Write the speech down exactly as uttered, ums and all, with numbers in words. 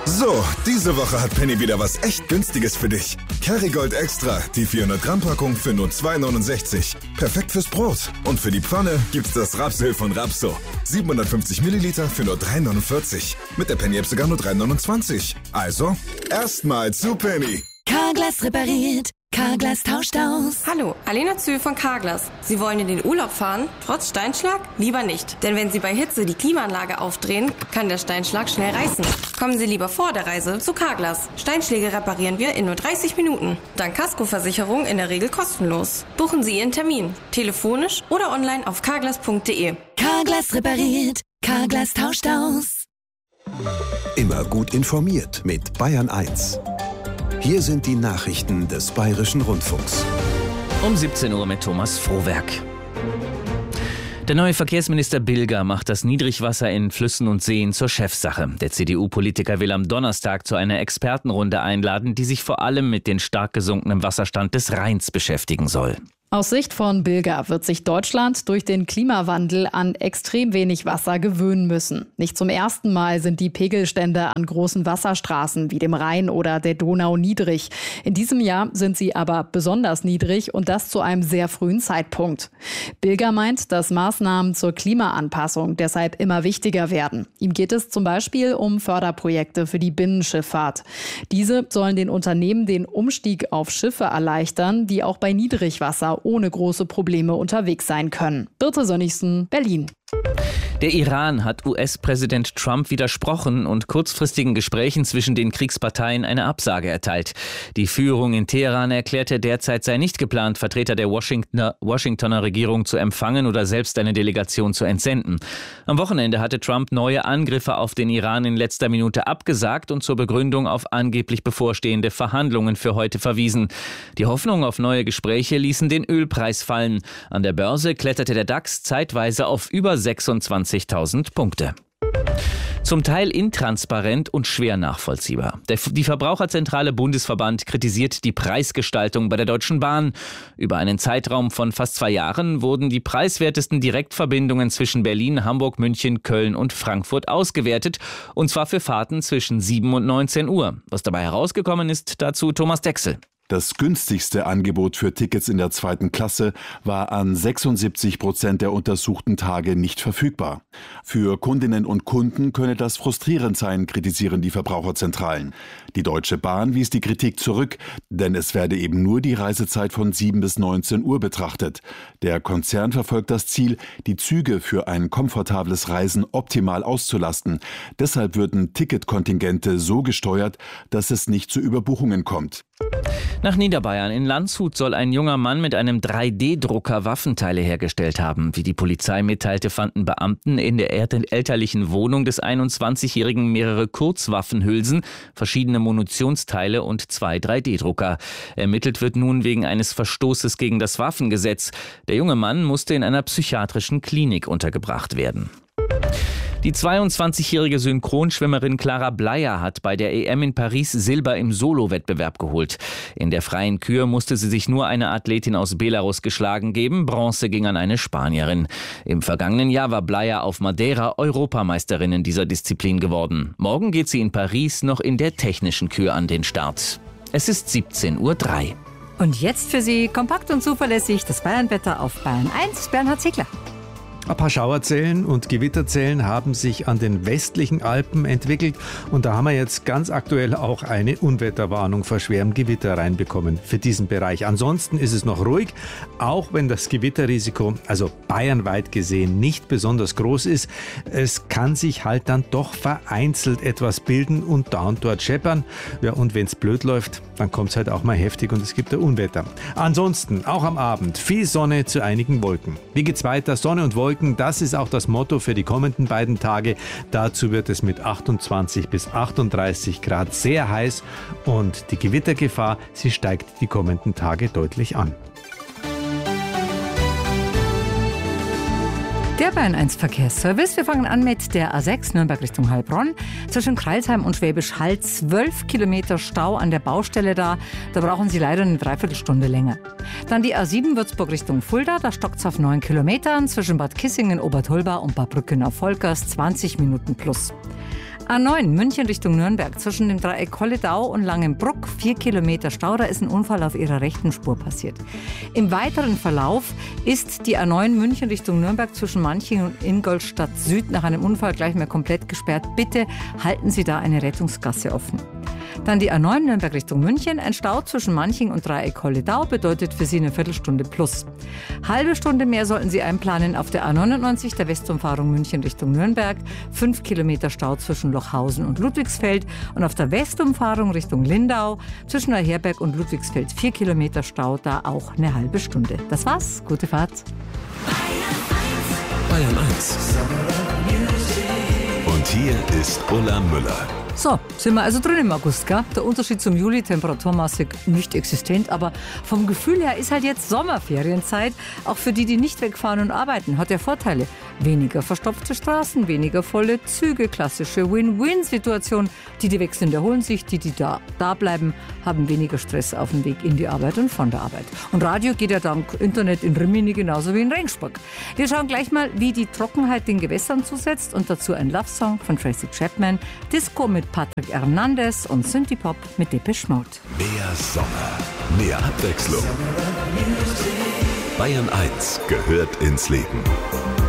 So, diese Woche hat Penny wieder was echt Günstiges für dich. Kerrygold Extra, die vierhundert Gramm Packung für nur zwei neunundsechzig. Perfekt fürs Brot. Und für die Pfanne gibt's das Rapsöl von Rapso. siebenhundertfünfzig Milliliter für nur drei neunundvierzig. Mit der Penny-App sogar nur drei neunundzwanzig. Also, erstmal zu Penny. Carglass repariert. Carglass tauscht aus. Hallo, Alena Zühl von Carglass. Sie wollen in den Urlaub fahren? Trotz Steinschlag? Lieber nicht. Denn wenn Sie bei Hitze die Klimaanlage aufdrehen, kann der Steinschlag schnell reißen. Kommen Sie lieber vor der Reise zu Carglass. Steinschläge reparieren wir in nur dreißig Minuten. Dank Kaskoversicherung in der Regel kostenlos. Buchen Sie Ihren Termin. Telefonisch oder online auf carglass punkt de. Carglass repariert. Carglass tauscht aus. Immer gut informiert mit Bayern eins. Hier sind die Nachrichten des Bayerischen Rundfunks. Um siebzehn Uhr mit Thomas Frohwerk. Der neue Verkehrsminister Bilger macht das Niedrigwasser in Flüssen und Seen zur Chefsache. Der C D U-Politiker will am Donnerstag zu einer Expertenrunde einladen, die sich vor allem mit dem stark gesunkenen Wasserstand des Rheins beschäftigen soll. Aus Sicht von Bilger wird sich Deutschland durch den Klimawandel an extrem wenig Wasser gewöhnen müssen. Nicht zum ersten Mal sind die Pegelstände an großen Wasserstraßen wie dem Rhein oder der Donau niedrig. In diesem Jahr sind sie aber besonders niedrig und das zu einem sehr frühen Zeitpunkt. Bilger meint, dass Maßnahmen zur Klimaanpassung deshalb immer wichtiger werden. Ihm geht es zum Beispiel um Förderprojekte für die Binnenschifffahrt. Diese sollen den Unternehmen den Umstieg auf Schiffe erleichtern, die auch bei Niedrigwasser ohne große Probleme unterwegs sein können. Birte Sönnigsen, Berlin. Der Iran hat U S-Präsident Trump widersprochen und kurzfristigen Gesprächen zwischen den Kriegsparteien eine Absage erteilt. Die Führung in Teheran erklärte, derzeit sei nicht geplant, Vertreter der Washingtoner, Washingtoner Regierung zu empfangen oder selbst eine Delegation zu entsenden. Am Wochenende hatte Trump neue Angriffe auf den Iran in letzter Minute abgesagt und zur Begründung auf angeblich bevorstehende Verhandlungen für heute verwiesen. Die Hoffnung auf neue Gespräche ließen den Ölpreis fallen. An der Börse kletterte der DAX zeitweise auf über sechsundzwanzigtausend Punkte. Zum Teil intransparent und schwer nachvollziehbar. Der, die Verbraucherzentrale Bundesverband kritisiert die Preisgestaltung bei der Deutschen Bahn. Über einen Zeitraum von fast zwei Jahren wurden die preiswertesten Direktverbindungen zwischen Berlin, Hamburg, München, Köln und Frankfurt ausgewertet. Und zwar für Fahrten zwischen sieben und neunzehn Uhr. Was dabei herausgekommen ist, dazu Thomas Dechsel. Das günstigste Angebot für Tickets in der zweiten Klasse war an sechsundsiebzig Prozent der untersuchten Tage nicht verfügbar. Für Kundinnen und Kunden könne das frustrierend sein, kritisieren die Verbraucherzentralen. Die Deutsche Bahn wies die Kritik zurück, denn es werde eben nur die Reisezeit von sieben bis neunzehn Uhr betrachtet. Der Konzern verfolgt das Ziel, die Züge für ein komfortables Reisen optimal auszulasten. Deshalb würden Ticketkontingente so gesteuert, dass es nicht zu Überbuchungen kommt. Nach Niederbayern in Landshut soll ein junger Mann mit einem drei D Drucker Waffenteile hergestellt haben. Wie die Polizei mitteilte, fanden Beamten in der elterlichen Wohnung des einundzwanzigjährigen mehrere Kurzwaffenhülsen, verschiedene Munitionsteile und zwei drei D Drucker. Ermittelt wird nun wegen eines Verstoßes gegen das Waffengesetz. Der junge Mann musste in einer psychiatrischen Klinik untergebracht werden. Die zweiundzwanzigjährige Synchronschwimmerin Clara Bleyer hat bei der E M in Paris Silber im Solo-Wettbewerb geholt. In der freien Kür musste sie sich nur eine Athletin aus Belarus geschlagen geben. Bronze ging an eine Spanierin. Im vergangenen Jahr war Bleyer auf Madeira Europameisterin in dieser Disziplin geworden. Morgen geht sie in Paris noch in der technischen Kür an den Start. Es ist siebzehn Uhr drei. Und jetzt für Sie kompakt und zuverlässig das Bayernwetter auf Bayern eins. Bernhard Ziegler. Ein paar Schauerzellen und Gewitterzellen haben sich an den westlichen Alpen entwickelt und da haben wir jetzt ganz aktuell auch eine Unwetterwarnung vor schwerem Gewitter reinbekommen für diesen Bereich. Ansonsten ist es noch ruhig, auch wenn das Gewitterrisiko, also bayernweit gesehen, nicht besonders groß ist. Es kann sich halt dann doch vereinzelt etwas bilden und da und dort scheppern. Ja, und wenn es blöd läuft, dann kommt es halt auch mal heftig und es gibt ein Unwetter. Ansonsten, auch am Abend, viel Sonne zu einigen Wolken. Wie geht's weiter? Sonne und Wolken. Das ist auch das Motto für die kommenden beiden Tage. Dazu wird es mit achtundzwanzig bis achtunddreißig Grad sehr heiß und die Gewittergefahr, sie steigt die kommenden Tage deutlich an. Der Bayern eins Verkehrsservice. Wir fangen an mit der A sechs Nürnberg Richtung Heilbronn. Zwischen Crailsheim und Schwäbisch Hall zwölf Kilometer Stau an der Baustelle da. Da brauchen Sie leider eine Dreiviertelstunde länger. Dann die A sieben Würzburg Richtung Fulda. Da stockt es auf neun Kilometern. Zwischen Bad Kissingen, Obertolba und Bad Brückenau Volkers zwanzig Minuten plus. A neun München Richtung Nürnberg zwischen dem Dreieck Kolledau und Langenbruck, vier Kilometer Stau, da ist ein Unfall auf ihrer rechten Spur passiert. Im weiteren Verlauf ist die A neun München Richtung Nürnberg zwischen Manching und Ingolstadt Süd nach einem Unfall gleich mal komplett gesperrt. Bitte halten Sie da eine Rettungsgasse offen. Dann die A neun Nürnberg Richtung München. Ein Stau zwischen Manching und Dreieck Kolledau bedeutet für Sie eine Viertelstunde plus. Halbe Stunde mehr sollten Sie einplanen auf der A neunundneunzig, der Westumfahrung München Richtung Nürnberg. Fünf Kilometer Stau zwischen Lochhausen und Ludwigsfeld. Und auf der Westumfahrung Richtung Lindau zwischen Neuherberg und Ludwigsfeld vier Kilometer Stau, da auch eine halbe Stunde. Das war's. Gute Fahrt. Bayern eins. Und hier ist Ulla Müller. So, sind wir also drin im August, gell? Der Unterschied zum Juli, temperaturmäßig nicht existent, aber vom Gefühl her ist halt jetzt Sommerferienzeit. Auch für die, die nicht wegfahren und arbeiten, hat ja Vorteile. Weniger verstopfte Straßen, weniger volle Züge, klassische Win-Win-Situation. Die, die weg sind, erholen sich, die, die da, da bleiben, haben weniger Stress auf dem Weg in die Arbeit und von der Arbeit. Und Radio geht ja dank Internet in Rimini genauso wie in Regensburg. Wir schauen gleich mal, wie die Trockenheit den Gewässern zusetzt und dazu ein Love-Song von Tracy Chapman, Disco mit Patrick Hernandez und Synthie-Pop mit Depeche Mode. Mehr Sommer, mehr Abwechslung. Bayern eins gehört ins Leben.